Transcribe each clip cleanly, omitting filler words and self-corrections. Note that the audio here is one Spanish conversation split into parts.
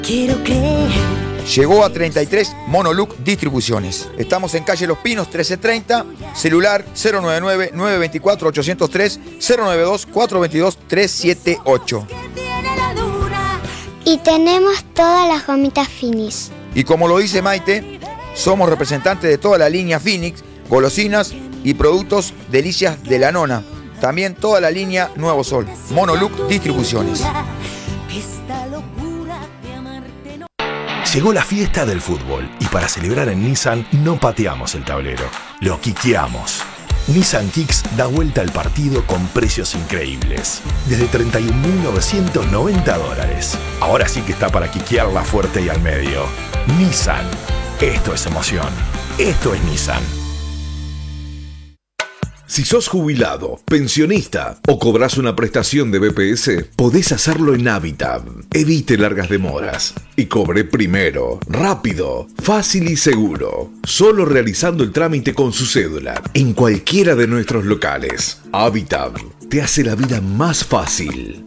Quiero creer. Llegó a 33 Monoluc Distribuciones. Estamos en calle Los Pinos 1330, celular 099-924-803, 092-422-378. Y tenemos todas las gomitas Finis. Y como lo dice Maite, somos representantes de toda la línea Phoenix, golosinas y productos delicias de la nona. También toda la línea Nuevo Sol. Monoluc Distribuciones. Llegó la fiesta del fútbol y para celebrar en Nissan no pateamos el tablero, lo quiqueamos. Nissan Kicks da vuelta al partido con precios increíbles. Desde $31.990. Ahora sí que está para quiquearla fuerte y al medio. Nissan. Esto es emoción. Esto es Nissan. Si sos jubilado, pensionista o cobras una prestación de BPS, podés hacerlo en Habitat. Evite largas demoras y cobre primero, rápido, fácil y seguro. Solo realizando el trámite con su cédula en cualquiera de nuestros locales. Habitat te hace la vida más fácil.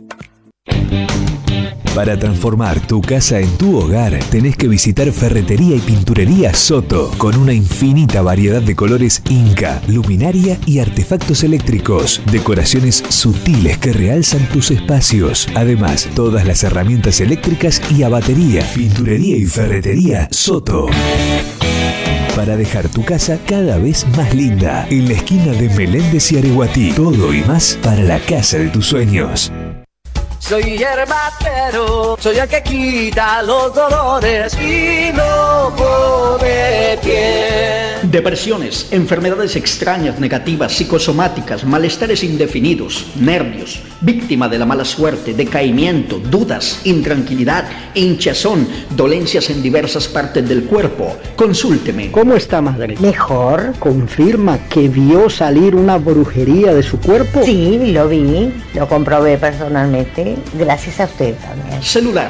Para transformar tu casa en tu hogar, tenés que visitar Ferretería y Pinturería Soto, con una infinita variedad de colores Inca, luminaria y artefactos eléctricos, decoraciones sutiles que realzan tus espacios. Además, todas las herramientas eléctricas y a batería. Pinturería y Ferretería Soto. Para dejar tu casa cada vez más linda, en la esquina de Meléndez y Areguatí. Todo y más para la casa de tus sueños. Soy herbatero, soy el que quita los dolores y no pone pie. Depresiones, enfermedades extrañas, negativas, psicosomáticas, malestares indefinidos, nervios, víctima de la mala suerte, decaimiento, dudas, intranquilidad, hinchazón, dolencias en diversas partes del cuerpo. Consúlteme. ¿Cómo está, madre? Mejor. ¿Confirma que vio salir una brujería de su cuerpo? Sí, lo vi, lo comprobé personalmente. Gracias a usted también. Celular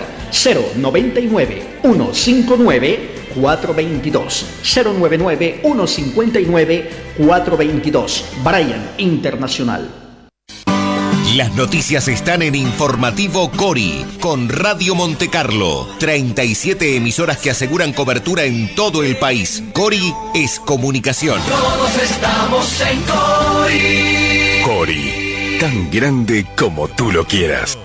099-159-422. 099-159-422. Brian Internacional. Las noticias están en Informativo Cori, con Radio Montecarlo. 37 emisoras que aseguran cobertura en todo el país. Cori es comunicación. Todos estamos en Cori. Cori, tan grande como tú lo quieras.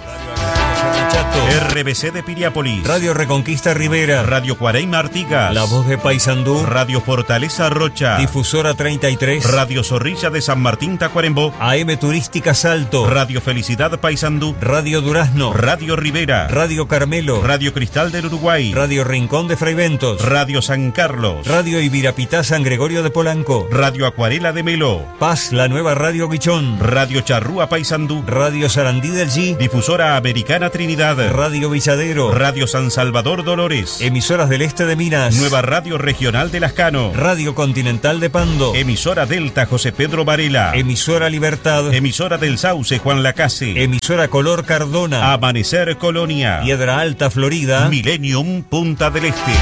RBC de Piriápolis, Radio Reconquista Rivera, Radio Cuareima Artigas, La Voz de Paysandú, Radio Fortaleza Rocha, Difusora 33, Radio Zorrilla de San Martín Tacuarembó, AM Turística Salto, Radio Felicidad Paysandú, Radio Durazno, Radio Rivera, Radio Carmelo, Radio Cristal del Uruguay, Radio Rincón de Fraiventos, Radio San Carlos, Radio Ibirapitá San Gregorio de Polanco, Radio Acuarela de Melo, Paz, la nueva Radio Guichón, Radio Charrúa Paysandú, Radio Sarandí del G, Difusora Americana Trinidad, Radio Villadero, Radio San Salvador Dolores, Emisoras del Este de Minas, Nueva Radio Regional de Lascano, Radio Continental de Pando, Emisora Delta José Pedro Varela, Emisora Libertad, Emisora del Sauce Juan Lacase, Emisora Color Cardona, Amanecer Colonia, Piedra Alta Florida, Millennium Punta del Este.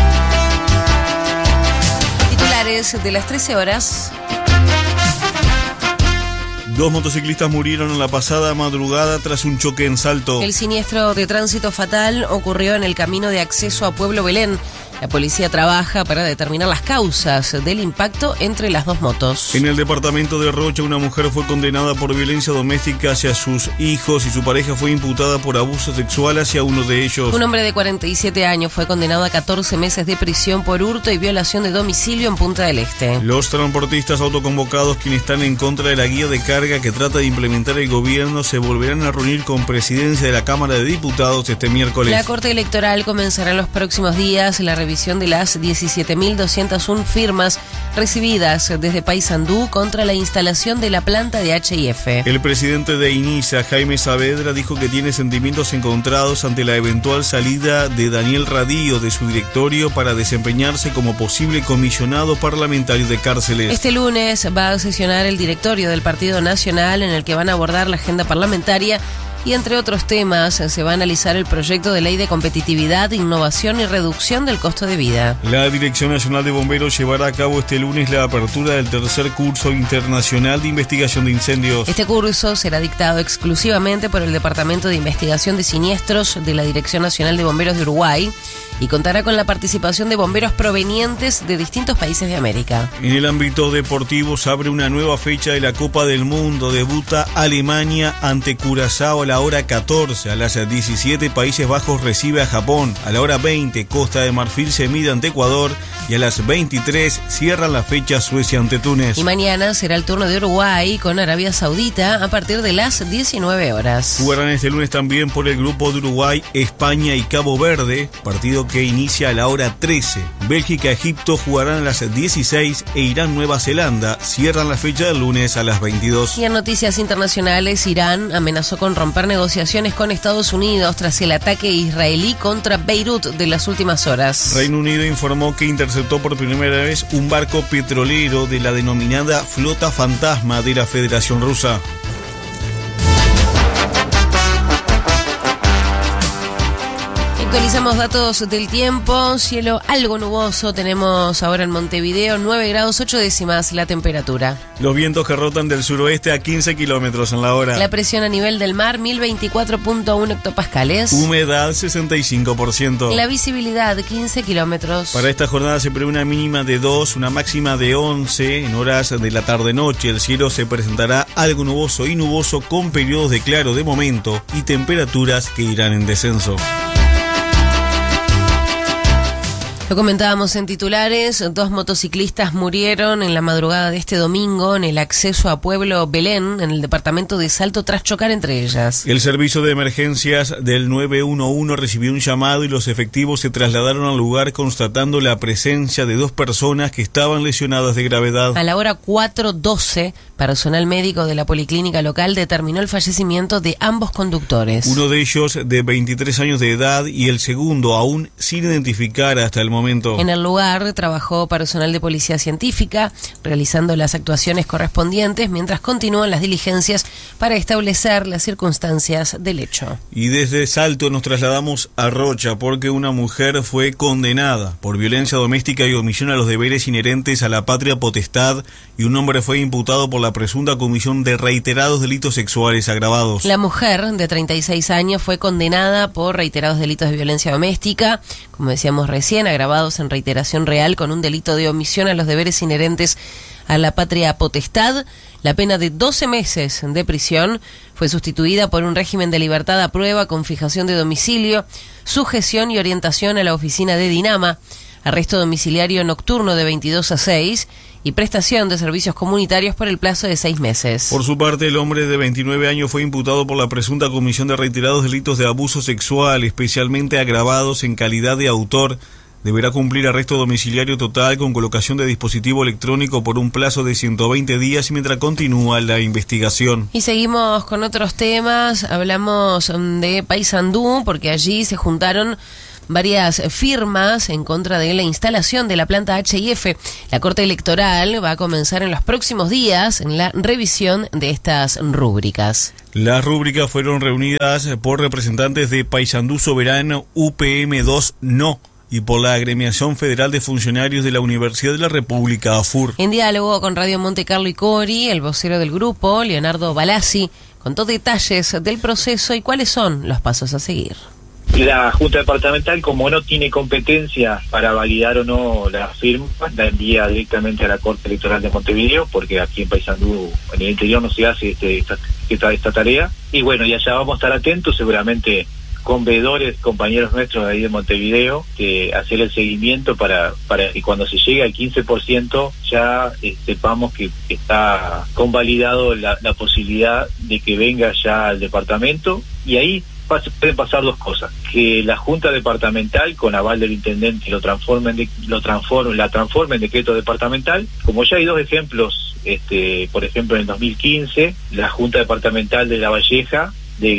Titulares de las 13 horas. 2 motociclistas murieron en la pasada madrugada tras un choque en Salto. El siniestro de tránsito fatal ocurrió en el camino de acceso a Pueblo Belén. La policía trabaja para determinar las causas del impacto entre las dos motos. En el departamento de Rocha, una mujer fue condenada por violencia doméstica hacia sus hijos y su pareja fue imputada por abuso sexual hacia uno de ellos. Un hombre de 47 años fue condenado a 14 meses de prisión por hurto y violación de domicilio en Punta del Este. Los transportistas autoconvocados, quienes están en contra de la guía de carga que trata de implementar el gobierno, se volverán a reunir con presidencia de la Cámara de Diputados este miércoles. La Corte Electoral comenzará en los próximos días la revisión de las 17.201 firmas recibidas desde Paysandú contra la instalación de la planta de H&F. El presidente de INISA, Jaime Saavedra, dijo que tiene sentimientos encontrados ante la eventual salida de Daniel Radío de su directorio para desempeñarse como posible comisionado parlamentario de cárceles. Este lunes va a sesionar el directorio del Partido Nacional, en el que van a abordar la agenda parlamentaria Y entre otros temas, se va a analizar el proyecto de ley de competitividad, innovación y reducción del costo de vida. La Dirección Nacional de Bomberos llevará a cabo este lunes la apertura del tercer curso internacional de investigación de incendios. Este curso será dictado exclusivamente por el Departamento de Investigación de Siniestros de la Dirección Nacional de Bomberos de Uruguay y contará con la participación de bomberos provenientes de distintos países de América. En el ámbito deportivo se abre una nueva fecha de la Copa del Mundo. Debuta Alemania ante Curazao a la hora 14. A las 17 Países Bajos recibe a Japón. A la hora 20 Costa de Marfil se mide ante Ecuador. Y a las 23 cierran la fecha Suecia ante Túnez. Y mañana será el turno de Uruguay con Arabia Saudita a partir de las 19 horas. Jugarán este lunes también por el grupo de Uruguay, España y Cabo Verde, partido que inicia a la hora 13. Bélgica-Egipto jugarán a las 16 e Irán-Nueva Zelanda cierran la fecha del lunes a las 22. Y en noticias internacionales, Irán amenazó con romper negociaciones con Estados Unidos tras el ataque israelí contra Beirut de las últimas horas. Reino Unido informó que interceptó por primera vez un barco petrolero de la denominada Flota Fantasma de la Federación Rusa. Actualizamos datos del tiempo, cielo algo nuboso, tenemos ahora en Montevideo 9 grados 8 décimas la temperatura. Los vientos que rotan del suroeste a 15 kilómetros en la hora. La presión a nivel del mar 1024.1 hectopascales. Humedad 65%. La visibilidad 15 kilómetros. Para esta jornada se prevé una mínima de 2, una máxima de 11 en horas de la tarde-noche. El cielo se presentará algo nuboso y nuboso con periodos de claro de momento y temperaturas que irán en descenso. Lo comentábamos en titulares, 2 motociclistas murieron en la madrugada de este domingo en el acceso a Pueblo Belén, en el departamento de Salto, tras chocar entre ellas. El servicio de emergencias del 911 recibió un llamado y los efectivos se trasladaron al lugar constatando la presencia de 2 personas que estaban lesionadas de gravedad. A la hora 4:12, personal médico de la policlínica local determinó el fallecimiento de ambos conductores. Uno de ellos de 23 años de edad y el segundo aún sin identificar hasta el momento. En el lugar trabajó personal de policía científica, realizando las actuaciones correspondientes mientras continúan las diligencias para establecer las circunstancias del hecho. Y desde Salto nos trasladamos a Rocha porque una mujer fue condenada por violencia doméstica y omisión a los deberes inherentes a la patria potestad y un hombre fue imputado por la presunta comisión de reiterados delitos sexuales agravados. La mujer de 36 años fue condenada por reiterados delitos de violencia doméstica, como decíamos recién, agravados en reiteración real con un delito de omisión a los deberes inherentes a la patria potestad. La pena de 12 meses de prisión fue sustituida por un régimen de libertad a prueba con fijación de domicilio, sujeción y orientación a la oficina de Dinama, arresto domiciliario nocturno de 22 a 6 y prestación de servicios comunitarios por el plazo de 6 meses. Por su parte, el hombre de 29 años fue imputado por la presunta comisión de reiterados delitos de abuso sexual, especialmente agravados en calidad de autor. Deberá cumplir arresto domiciliario total con colocación de dispositivo electrónico por un plazo de 120 días mientras continúa la investigación. Y seguimos con otros temas. Hablamos de Paysandú porque allí se juntaron varias firmas en contra de la instalación de la planta H&F. La Corte Electoral va a comenzar en los próximos días en la revisión de estas rúbricas. Las rúbricas fueron reunidas por representantes de Paysandú Soberano, UPM2 No, y por la Agremiación Federal de Funcionarios de la Universidad de la República, AFUR. En diálogo con Radio Montecarlo y Cori, el vocero del grupo, Leonardo Balassi, contó detalles del proceso y cuáles son los pasos a seguir. La Junta Departamental, como no tiene competencia para validar o no la firma, la envía directamente a la Corte Electoral de Montevideo, porque aquí en Paysandú, en el interior, no se hace esta tarea. Y bueno, y allá vamos a estar atentos, seguramente con veedores, compañeros nuestros de ahí de Montevideo, hacer el seguimiento para que cuando se llegue al 15% ya sepamos que está convalidado la posibilidad de que venga ya al departamento, y ahí pueden pasar 2 cosas: que la Junta Departamental, con aval del intendente, la transforme en decreto departamental, como ya hay 2 ejemplos, por ejemplo en el 2015, la Junta Departamental de La Valleja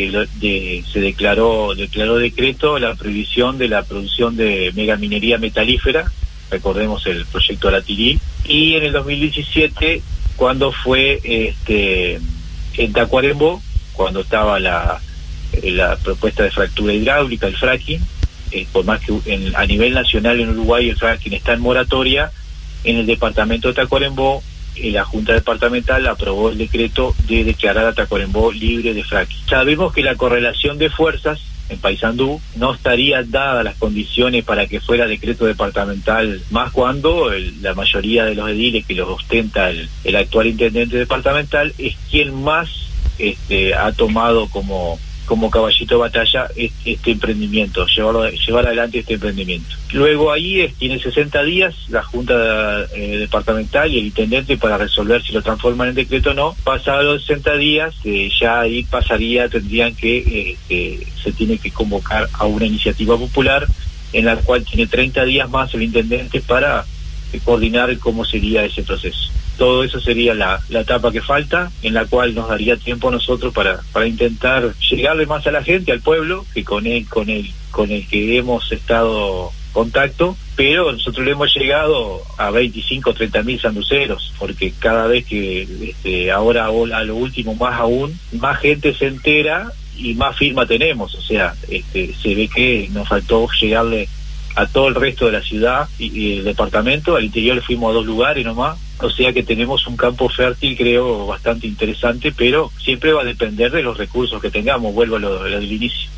se declaró decreto la prohibición de la producción de megaminería metalífera, recordemos el proyecto Alatiril, y en el 2017, cuando fue en Tacuarembó, cuando estaba la propuesta de fractura hidráulica, el fracking. Por más que a nivel nacional en Uruguay el fracking está en moratoria, en el departamento de Tacuarembó la Junta Departamental aprobó el decreto de declarar a Tacuarembó libre de fracking. Sabemos que la correlación de fuerzas en Paysandú no estaría dadas las condiciones para que fuera decreto departamental, más cuando la mayoría de los ediles que los ostenta el actual intendente departamental es quien más ha tomado como caballito de batalla este emprendimiento, llevar adelante este emprendimiento. Luego ahí tiene 60 días la Junta Departamental y el intendente para resolver si lo transforman en decreto o no. Pasados los 60 días, ya ahí tendrían que se tiene que convocar a una iniciativa popular en la cual tiene 30 días más el intendente para coordinar cómo sería ese proceso. Todo eso sería la etapa que falta, en la cual nos daría tiempo a nosotros para intentar llegarle más a la gente, al pueblo, que con el que hemos estado en contacto, pero nosotros le hemos llegado a 25 o 30 mil sanduceros, porque cada vez que ahora a lo último más aún, más gente se entera y más firma tenemos, o sea, se ve que nos faltó llegarle a todo el resto de la ciudad y el departamento. Al interior le fuimos a 2 lugares nomás, o sea que tenemos un campo fértil, creo, bastante interesante, pero siempre va a depender de los recursos que tengamos. Vuelvo a lo del inicio.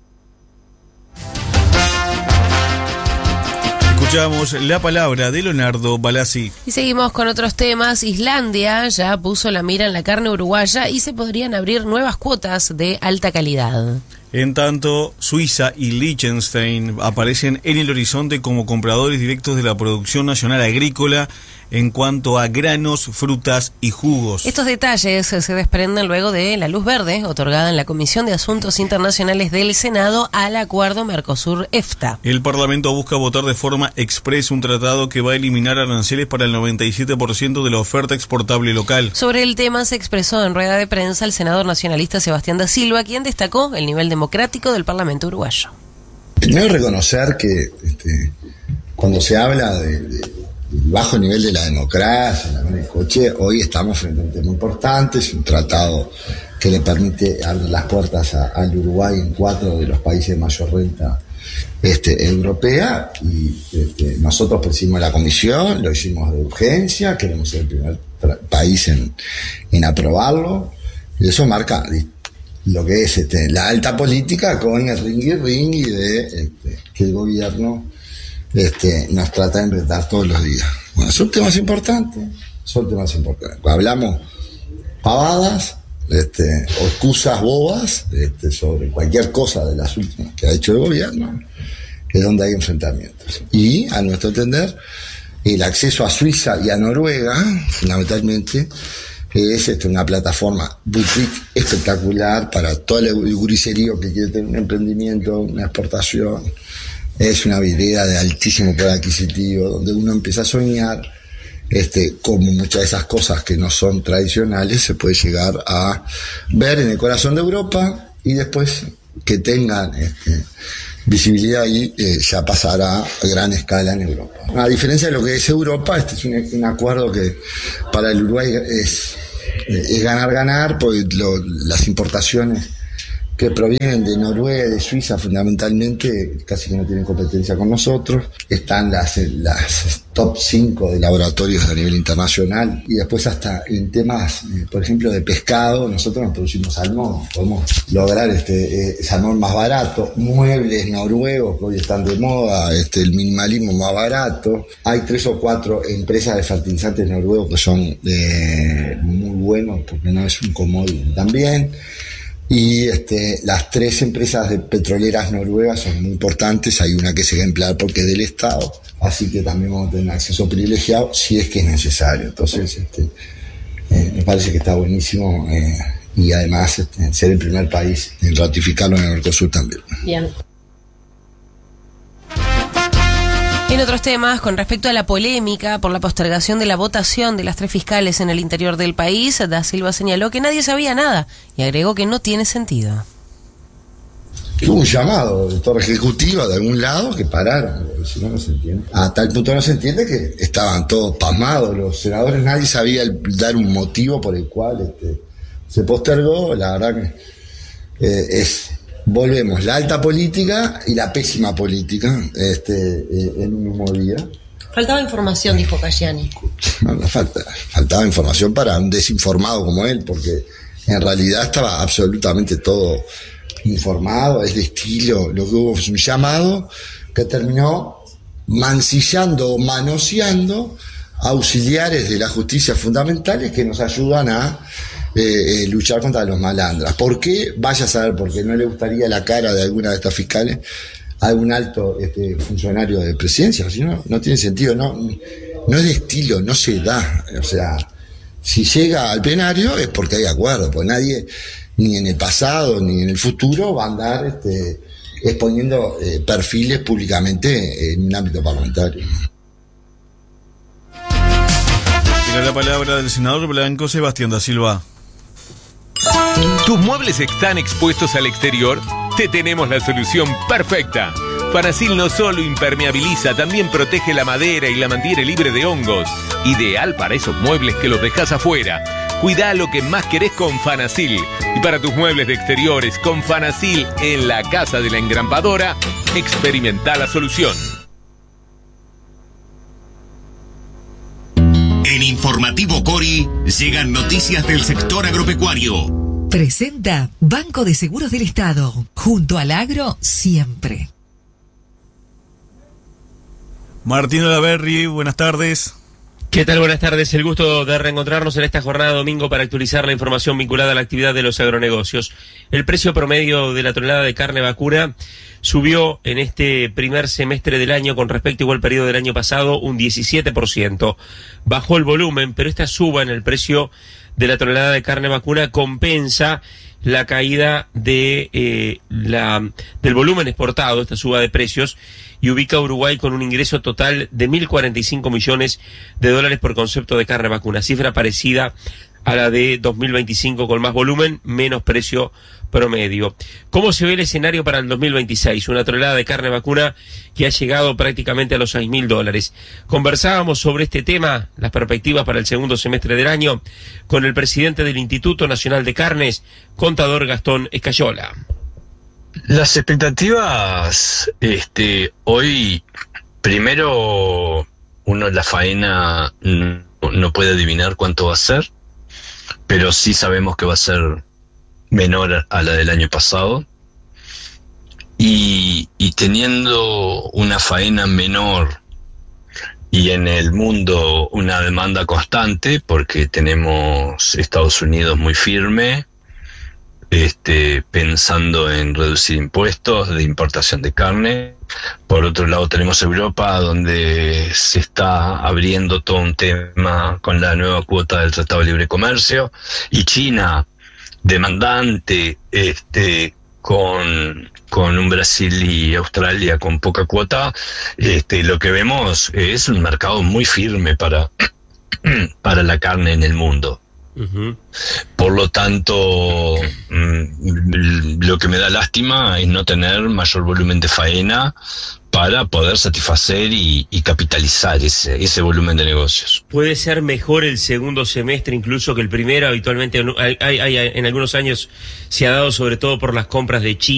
Escuchamos la palabra de Leonardo Balassi. Y seguimos con otros temas. Islandia ya puso la mira en la carne uruguaya y se podrían abrir nuevas cuotas de alta calidad. En tanto, Suiza y Liechtenstein aparecen en el horizonte como compradores directos de la producción nacional agrícola en cuanto a granos, frutas y jugos. Estos detalles se desprenden luego de la luz verde otorgada en la Comisión de Asuntos Internacionales del Senado al acuerdo Mercosur-EFTA. El Parlamento busca votar de forma expresa un tratado que va a eliminar aranceles para el 97% de la oferta exportable local. Sobre el tema se expresó en rueda de prensa el senador nacionalista Sebastián da Silva, quien destacó el nivel democrático del Parlamento uruguayo. Primero reconocer que cuando se habla de bajo nivel de la democracia, en el coche, hoy estamos frente a un tema importante. Es un tratado que le permite abrir las puertas al Uruguay en 4 de los países de mayor renta europea, y nosotros pusimos la comisión, lo hicimos de urgencia, queremos ser el primer país en aprobarlo, y eso marca lo que es la alta política con el ring y de que el gobierno nos trata de enfrentar todos los días. Bueno, son temas importantes. Hablamos pavadas o excusas bobas sobre cualquier cosa de las últimas que ha hecho el gobierno, que es donde hay enfrentamientos. Y, a nuestro entender, el acceso a Suiza y a Noruega, fundamentalmente, es una plataforma boutique espectacular para todo el guriserío que quiere tener un emprendimiento, una exportación. Es una vidriera de altísimo poder adquisitivo, donde uno empieza a soñar, como muchas de esas cosas que no son tradicionales, se puede llegar a ver en el corazón de Europa, y después que tengan visibilidad ahí, ya pasará a gran escala en Europa. A diferencia de lo que es Europa, este es un acuerdo que para el Uruguay es ganar-ganar, porque las importaciones que provienen de Noruega y de Suiza fundamentalmente casi que no tienen competencia con nosotros. Están las top 5 de laboratorios a nivel internacional, y después hasta en temas, por ejemplo, de pescado, nosotros nos producimos salmón, podemos lograr salmón más barato, muebles noruegos que hoy están de moda, el minimalismo más barato. Hay 3 o 4 empresas de fertilizantes noruegos que son muy buenos, porque no es un commodity también. Y las 3 empresas de petroleras noruegas son muy importantes. Hay una que se va a emplear porque es del Estado, así que también vamos a tener acceso privilegiado si es que es necesario. Entonces me parece que está buenísimo, y además ser el primer país en ratificarlo en el Mercosur también. Bien. En otros temas, con respecto a la polémica por la postergación de la votación de las 3 fiscales en el interior del país, da Silva señaló que nadie sabía nada y agregó que no tiene sentido. Hubo un llamado de torre ejecutiva de algún lado que pararon, si no se entiende. A tal punto no se entiende que estaban todos pasmados los senadores, nadie sabía dar un motivo por el cual se postergó. La verdad que es volvemos la alta política y la pésima política en un mismo día. Faltaba información, dijo Cayani. No, faltaba información para un desinformado como él, porque en realidad estaba absolutamente todo informado, es de estilo. Lo que hubo fue un llamado que terminó mancillando o manoseando auxiliares de la justicia fundamentales que nos ayudan a luchar contra los malandras. ¿Por qué? Vaya a saber, porque no le gustaría la cara de alguna de estas fiscales a algún alto funcionario de presidencia, si no, no tiene sentido, no es de estilo, no se da. O sea, si llega al plenario es porque hay acuerdo, porque nadie, ni en el pasado ni en el futuro, va a andar exponiendo perfiles públicamente en un ámbito parlamentario. Tiene la palabra del senador Blanco Sebastián da Silva. ¿Tus muebles están expuestos al exterior? Te tenemos la solución perfecta. Fanasil no solo impermeabiliza, también protege la madera y la mantiene libre de hongos. Ideal para esos muebles que los dejas afuera. Cuidá lo que más querés con Fanasil. Y para tus muebles de exteriores, con Fanasil en la Casa de la Engrampadora, experimenta la solución. En Informativo Cori llegan noticias del sector agropecuario. Presenta Banco de Seguros del Estado. Junto al agro, siempre. Martín Olaverri, buenas tardes. ¿Qué tal? Buenas tardes. El gusto de reencontrarnos en esta jornada de domingo para actualizar la información vinculada a la actividad de los agronegocios. El precio promedio de la tonelada de carne vacuna subió en este primer semestre del año con respecto a igual periodo del año pasado un 17%. Bajó el volumen, pero esta suba en el precio de la tonelada de carne vacuna compensa la caída de del volumen exportado, esta suba de precios, y ubica a Uruguay con un ingreso total de 1.045 millones de dólares por concepto de carne vacuna, cifra parecida a la de 2025 con más volumen, menos precio promedio. ¿Cómo se ve el escenario para el 2026? Una tonelada de carne vacuna que ha llegado prácticamente a los $6.000. Conversábamos sobre este tema, las perspectivas para el segundo semestre del año, con el presidente del Instituto Nacional de Carnes, contador Gastón Escayola. Las expectativas, hoy, primero, uno la faena no puede adivinar cuánto va a ser, pero sí sabemos que va a ser menor a la del año pasado, y teniendo una faena menor y en el mundo una demanda constante, porque tenemos Estados Unidos muy firme, pensando en reducir impuestos de importación de carne. Por otro lado tenemos Europa, donde se está abriendo todo un tema con la nueva cuota del Tratado de Libre Comercio, y China demandante, con un Brasil y Australia con poca cuota. Lo que vemos es un mercado muy firme para la carne en el mundo. Uh-huh. Por lo tanto, lo que me da lástima es no tener mayor volumen de faena para poder satisfacer y capitalizar ese volumen de negocios. ¿Puede ser mejor el segundo semestre incluso que el primero? Habitualmente en algunos años se ha dado, sobre todo por las compras de China.